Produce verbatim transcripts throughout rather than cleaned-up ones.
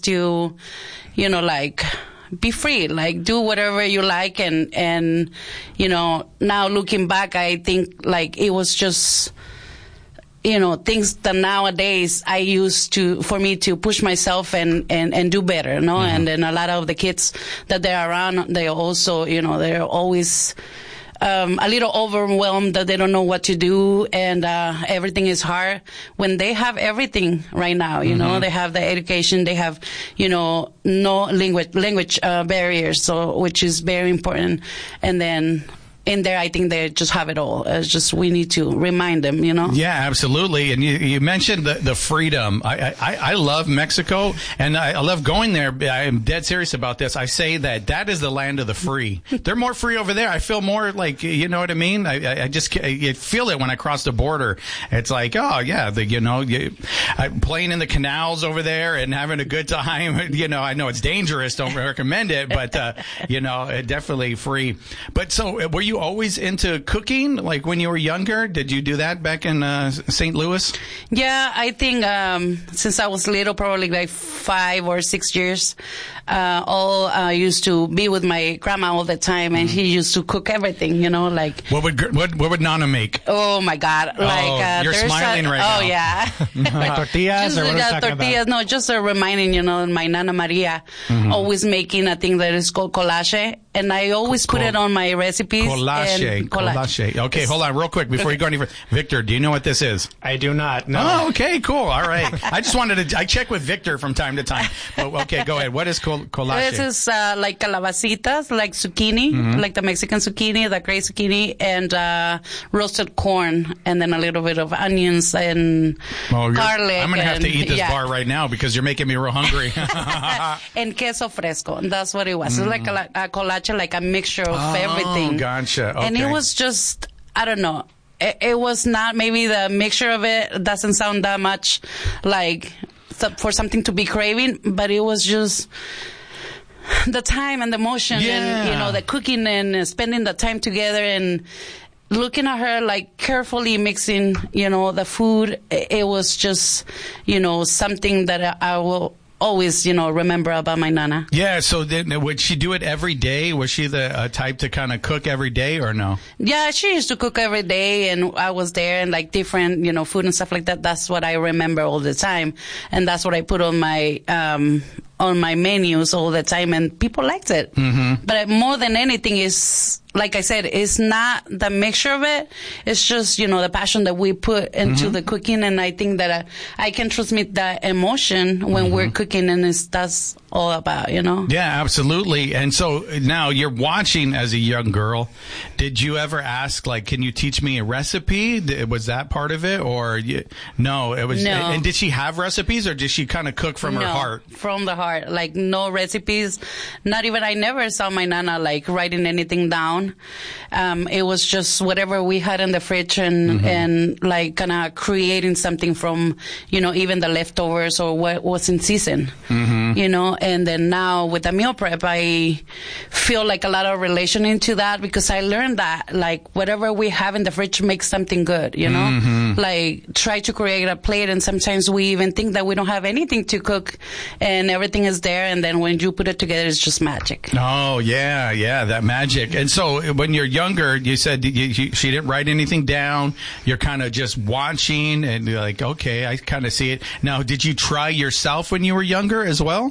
to, you know, like, be free, like do whatever you like. And, and, you know, now looking back, I think like it was just, you know, things that nowadays I use to, for me to push myself and, and, and do better, you know? Mm-hmm. And then a lot of the kids that they're around, they also, you know, they're always, Um, a little overwhelmed that they don't know what to do, and uh, everything is hard when they have everything right now. You mm-hmm. know, they have the education, they have, you know, no language language uh, barriers, so which is very important. And then in there, I think they just have it all. It's just we need to remind them, you know. Yeah, absolutely. And you, you mentioned the, the freedom. I, I I love Mexico, and I, I love going there. I am dead serious about this. I say that that is the land of the free. They're more free over there. I feel more like, you know what I mean? I, I just I feel it when I cross the border. It's like, oh yeah, the, you know, you, I'm playing in the canals over there and having a good time. You know, I know it's dangerous. Don't recommend it, but uh, you know, definitely free. But so, were you always into cooking, like when you were younger? Did you do that back in uh, Saint Louis? Yeah, I think um, since I was little, probably like five or six years, uh, all uh, used to be with my grandma all the time, and mm-hmm. he used to cook everything, you know, like. What would what what would Nana make? Oh my God! Like oh, uh, you're smiling a, right oh, now. Oh yeah. Like tortillas just, or what are you uh, talking tortillas? about? No, just a reminding, you know, my Nana Maria mm-hmm. always making a thing that is called colache, and I always put Col- it on my recipes. Colache, colache. Okay, hold on, real quick before you go any further. Victor, do you know what this is? I do not. No. Oh, okay, cool. All right. I just wanted to. I check with Victor from time to time. But, okay, go ahead. What is col- colache? This is uh, like calabacitas, like zucchini, mm-hmm. like the Mexican zucchini, the gray zucchini, and uh, roasted corn, and then a little bit of onions and oh, garlic. I'm going to have to eat this yeah. bar right now because you're making me real hungry. And queso fresco. That's what it was. Mm. It's like a, a colache, like a mixture of oh, everything. Gotcha. Okay. And it was just, I don't know. It, it was not, maybe the mixture of it doesn't sound that much like th- for something to be craving, but it was just the time and the emotion yeah. and, you know, the cooking and spending the time together and looking at her, like, carefully mixing, you know, the food. It, it was just, you know, something that I, I will always, you know, remember about my Nana. Yeah, so then would she do it every day? Was she the uh, type to kind of cook every day or no? Yeah, she used to cook every day, and I was there, and like different, you know, food and stuff like that. That's what I remember all the time, and that's what I put on my um on my menus all the time, and people liked it. Mm-hmm. But more than anything is, like I said, it's not the mixture of it. It's just, you know, the passion that we put into mm-hmm. the cooking. And I think that uh, I can transmit that emotion when mm-hmm. we're cooking, and it's, that's all about, you know? Yeah, absolutely. And so now you're watching as a young girl. Did you ever ask, like, can you teach me a recipe? Was that part of it? Or you, no, it was. No. And did she have recipes, or did she kind of cook from no, her heart? From the heart. Like, no recipes. Not even, I never saw my Nana, like, writing anything down. Um, it was just whatever we had in the fridge, and, mm-hmm. and like, kind of creating something from, you know, even the leftovers or what was in season, mm-hmm. you know. And then now with the meal prep, I feel like a lot of relation into that, because I learned that, like, whatever we have in the fridge makes something good, you know. Mm-hmm. Like, try to create a plate, and sometimes we even think that we don't have anything to cook, and everything is there, and then when you put it together, it's just magic. Oh, yeah, yeah, that magic. And so when you're younger, you said you, you, she didn't write anything down. You're kind of just watching, and you're like, okay, I kind of see it. Now, did you try yourself when you were younger as well?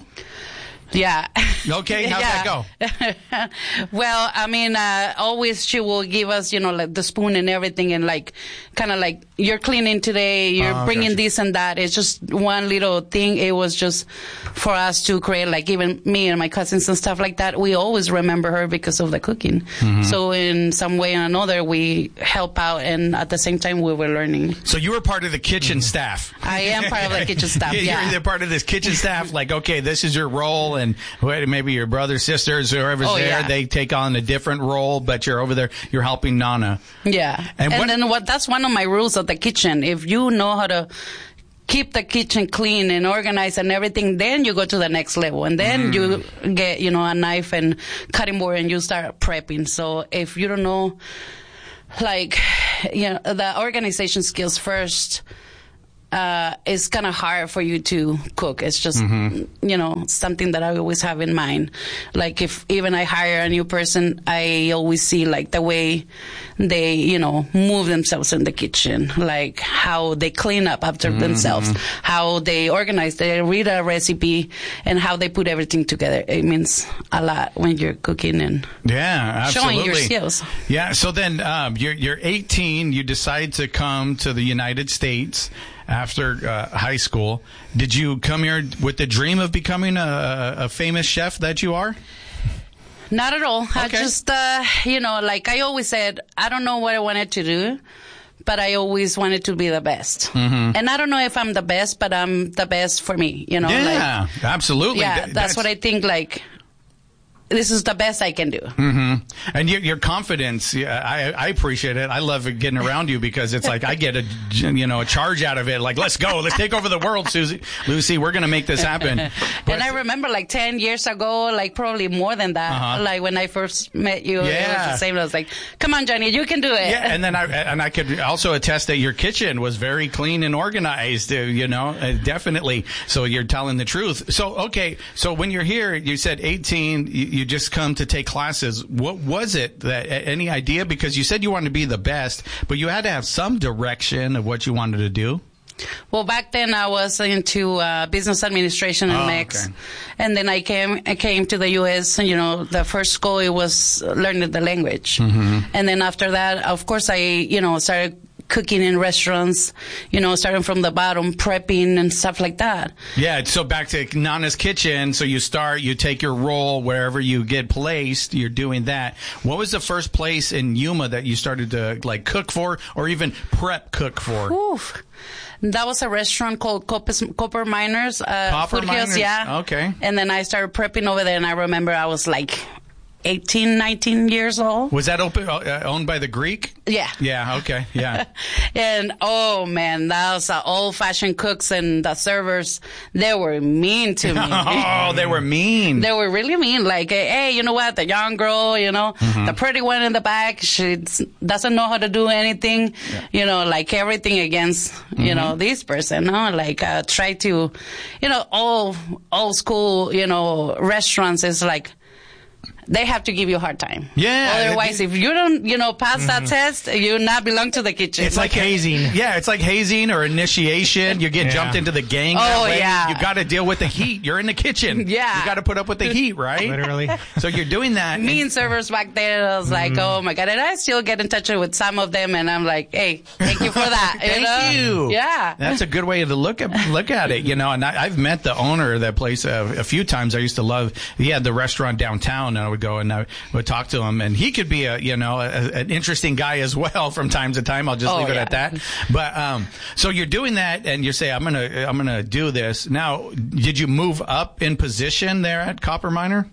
Yeah. Okay, how'd yeah. that go? Well, I mean, uh, always she will give us, you know, like the spoon and everything, and like, kind of like, you're cleaning today, you're oh, bringing gotcha. this and that. It's just one little thing. It was just for us to create, like, even me and my cousins and stuff like that. We always remember her because of the cooking. Mm-hmm. So in some way or another, we help out, and at the same time, we were learning. So you were part of the kitchen staff. I am part of the kitchen staff, yeah. You're part of this kitchen staff, like, okay, this is your role, and maybe your brothers, sisters, whoever's oh, there, yeah. they take on a different role, but you're over there, you're helping Nana. Yeah. And, and what, then what? That's one of my rules of the kitchen. If you know how to keep the kitchen clean and organized and everything, then you go to the next level. And then mm. you get, you know, a knife and cutting board, and you start prepping. So if you don't know, like, you know, the organization skills first, uh, it's kind of hard for you to cook. It's just, mm-hmm. you know, something that I always have in mind. Like if even I hire a new person, I always see like the way they, you know, move themselves in the kitchen, like how they clean up after mm-hmm. themselves, how they organize, they read a recipe, and how they put everything together. It means a lot when you're cooking and yeah, absolutely. showing your skills. Yeah. So then um, you're you're eighteen. You decide to come to the United States after uh, high school. Did you come here with the dream of becoming a, a famous chef that you are? Not at all. Okay. I just, uh, you know, like I always said, I don't know what I wanted to do, but I always wanted to be the best. Mm-hmm. And I don't know if I'm the best, but I'm the best for me, you know? Yeah, like, absolutely. Yeah, Th- that's, that's what I think, like, this is the best I can do. Mm-hmm. And your, your confidence, yeah, I, I appreciate it. I love getting around you because it's like I get a, you know, a charge out of it. Like, let's go. Let's take over the world, Susie. Lucy, we're going to make this happen. But, and I remember like ten years ago, like probably more than that, uh-huh. like when I first met you, yeah. it was the same. I was like, come on, Johnny, you can do it. Yeah, and then I, and I could also attest that your kitchen was very clean and organized, uh, you know, uh, definitely. So you're telling the truth. So, okay. So when you're here, you said eighteen, you, you just come to take classes. What was it that, any idea? Because you said you wanted to be the best, but you had to have some direction of what you wanted to do. Well, back then I was into uh, business administration in oh, Mex, okay. and then I came I came to the U S. You know, the first school it was learning the language, mm-hmm. and then after that, of course, I you know started cooking in restaurants, you know, starting from the bottom, prepping and stuff like that. Yeah, so back to Nana's Kitchen. So you start, you take your role wherever you get placed, you're doing that. What was the first place in Yuma that you started to like cook for or even prep cook for? Oof. That was a restaurant called Copper, Copper Miners. Uh, Copper Food Miners? Hills, yeah. Okay. And then I started prepping over there, and I remember I was like eighteen, nineteen years old. Was that open, uh, owned by the Greek? Yeah. Yeah, okay, yeah. And, oh, man, those uh, old-fashioned cooks and the servers, they were mean to me. Oh, they were mean. They were really mean. Like, hey, you know what, the young girl, you know, mm-hmm. the pretty one in the back, she doesn't know how to do anything, yeah. you know, like everything against, mm-hmm. you know, this person, no? Like, uh, try to, you know, old, old school, you know, restaurants is like, they have to give you a hard time. Yeah. Otherwise, if you don't, you know, pass mm-hmm. that test, you not belong to the kitchen. It's like, like hazing. Yeah, it's like hazing or initiation. You get yeah. jumped into the gang. Oh, that way. yeah. You got to deal with the heat. You're in the kitchen. Yeah. You got to put up with the heat, right? Literally. So you're doing that. Mean servers back there. I was mm-hmm. like, oh my God. And I still get in touch with some of them, and I'm like, hey, thank you for that. Thank you know? you. Yeah. That's a good way to look at look at it, you know. And I, I've met the owner of that place a, a few times. I used to love. He had the restaurant downtown, and I would go and I would talk to him, and he could be a you know a, an interesting guy as well from time to time. I'll just oh, leave it yeah. at that. But um, so you're doing that, and you say, I'm gonna I'm gonna do this. Now, did you move up in position there at Copper Miner?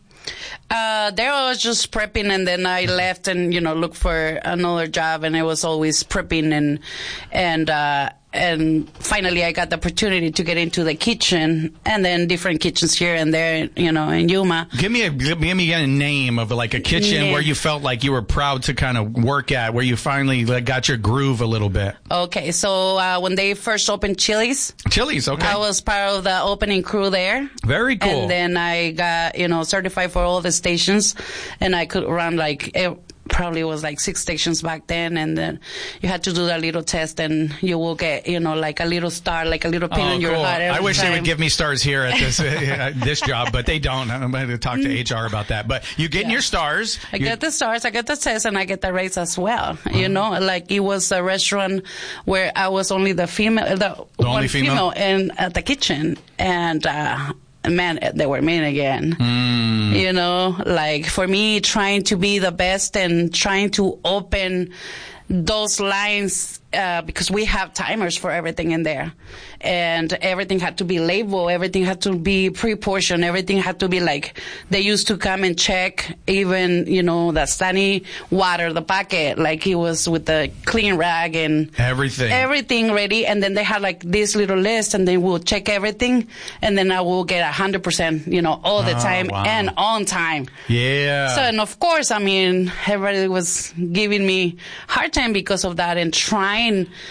Uh, there I was just prepping, and then I left and, you know, looked for another job, and it was always prepping, and, and, uh, and finally I got the opportunity to get into the kitchen, and then different kitchens here and there, you know, in Yuma. Give me a, give me a name of like a kitchen yeah. where you felt like you were proud to kind of work at, where you finally like, got your groove a little bit. Okay, so, uh, when they first opened Chili's. Chili's, okay. I was part of the opening crew there. Very cool. And then I got, you know, certified for all the stations, and I could run like, it probably was like six stations back then, and then you had to do that little test, and you will get, you know, like a little star, like a little pin oh, in your cool. heart every I wish time. they would give me stars here at this uh, this job, but they don't. I'm going to talk to H R about that. But you get yeah. your stars. I you get the stars, I get the test, and I get the raise as well. Uh-huh. You know, like it was a restaurant where I was only the female, the, the one only female? female in at the kitchen, and uh, man, they were mean again. Mm. You know, like for me, trying to be the best and trying to open those lines, uh, because we have timers for everything in there, and everything had to be labeled, everything had to be pre-portioned, everything had to be like, they used to come and check even, you know, the sunny water, the packet, like it was with the clean rag and everything, everything ready. And then they had like this little list, and then we'll check everything, and then I will get a hundred percent, you know, all the oh, time wow. and on time. Yeah. So, and of course, I mean, everybody was giving me hard time because of that, and trying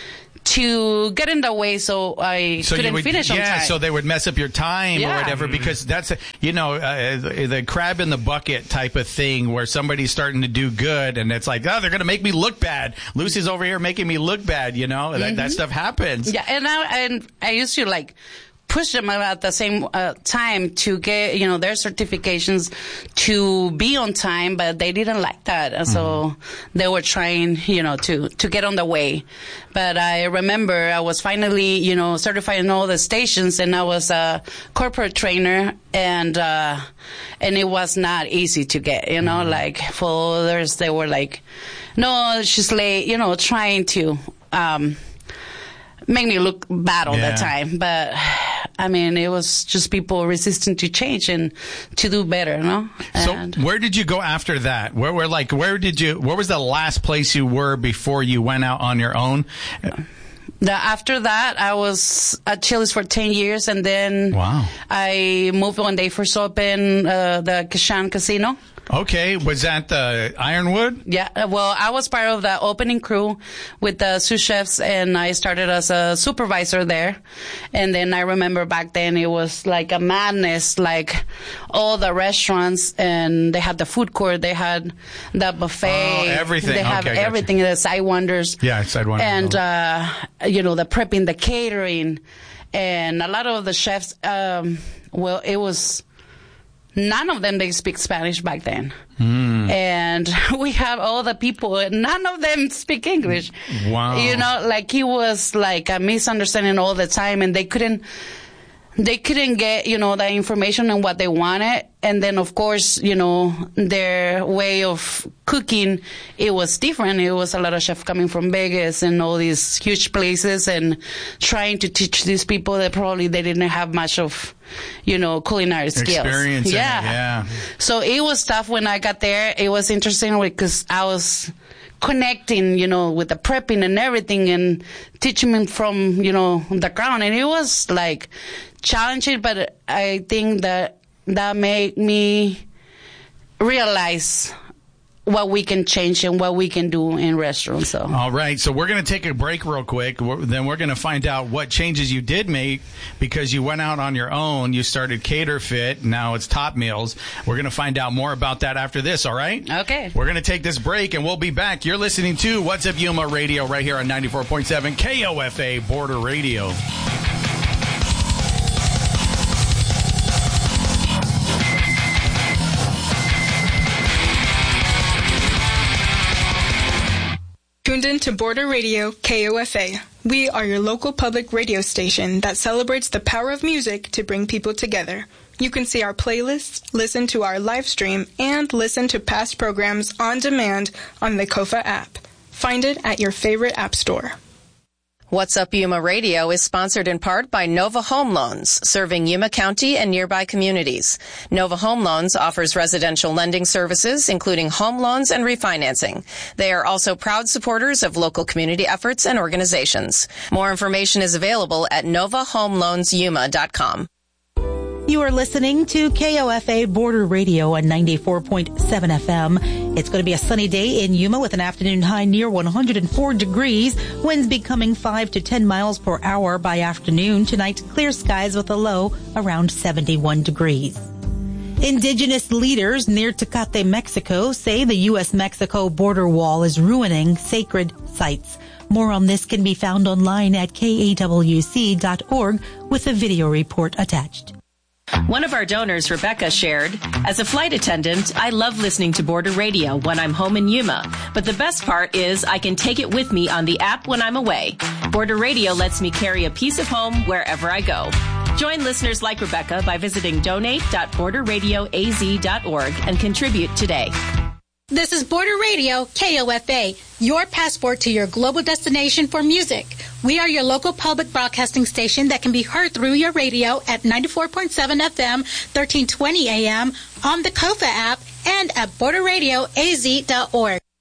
to get in the way so I So couldn't you would, finish on yeah, time. so they would mess up your time Yeah. or whatever because that's, a, you know, uh, the, the crab in the bucket type of thing where somebody's starting to do good and it's like, oh, they're going to make me look bad. Lucy's over here making me look bad, you know, that, Mm-hmm. that stuff happens. Yeah, and I, and I used to like push them at the same uh, time to get, you know, their certifications to be on time, but they didn't like that. And so they were trying, you know, to, to get on the way. But I remember I was finally, you know, certified in all the stations and I was a corporate trainer and, uh, and it was not easy to get, you know, like for others, they were like, no, she's late, you know, trying to, um, make me look bad all Yeah. the time. But I mean, it was just people resistant to change and to do better, you know? So And where did you go after that? Where were like, where did you, where was the last place you were before you went out on your own? the, after that, I was at Chili's for ten years and then Wow. I moved when they first opened uh, the Kashan Casino. Okay. Was that the Ironwood? Yeah, uh, well, I was part of the opening crew with the sous chefs, and I started as a supervisor there. And then I remember back then it was like a madness, like all the restaurants, and they had the food court, they had the buffet, Oh, everything. they have Okay, gotcha. everything, the Sidewinders. Yeah, Sidewinders. And, uh, you know, the prepping, the catering, and a lot of the chefs, um, well, it was... None of them, they speak Spanish back then. Mm. And we have all the people, none of them speak English. Wow. You know, like it was like a misunderstanding all the time and they couldn't, they couldn't get, you know, the information on what they wanted. And then, of course, you know, their way of cooking, it was different. It was a lot of chefs coming from Vegas and all these huge places and trying to teach these people that probably they didn't have much of, you know, culinary skills. Experience in it, yeah. yeah. So it was tough when I got there. It was interesting because I was connecting, you know, with the prepping and everything and teaching them from, you know, the ground. And it was like challenging, but I think that that made me realize what we can change and what we can do in restaurants. So. All right, so we're going to take a break real quick. We're, then we're going to find out what changes you did make because you went out on your own. You started Cater Fit. Now it's Top Meals. We're going to find out more about that after this, all right? Okay. We're going to take this break, and we'll be back. You're listening to What's Up Yuma Radio right here on ninety-four point seven K O F A Border Radio. Tuned in to Border Radio, K O F A. We are your local public radio station that celebrates the power of music to bring people together. You can see our playlists, listen to our live stream, and listen to past programs on demand on the Kofa app. Find it at your favorite app store. What's Up Yuma Radio is sponsored in part by Nova Home Loans, serving Yuma County and nearby communities. Nova Home Loans offers residential lending services, including home loans and refinancing. They are also proud supporters of local community efforts and organizations. More information is available at nova home loans yuma dot com. You are listening to K O F A Border Radio on ninety-four point seven F M. It's going to be a sunny day in Yuma with an afternoon high near one hundred four degrees. Winds becoming five to ten miles per hour by afternoon. Tonight, clear skies with a low around seventy-one degrees. Indigenous leaders near Tecate, Mexico say the U S Mexico border wall is ruining sacred sites. More on this can be found online at K A W C dot org with a video report attached. One of our donors, Rebecca, shared, as a flight attendant, I love listening to Border Radio when I'm home in Yuma. But the best part is I can take it with me on the app when I'm away. Border Radio lets me carry a piece of home wherever I go. Join listeners like Rebecca by visiting donate dot border radio a z dot org and contribute today. This is Border Radio, K O F A, your passport to your global destination for music. We are your local public broadcasting station that can be heard through your radio at ninety-four point seven F M, thirteen twenty A M, on the Kofa app, and at border radio a z dot org.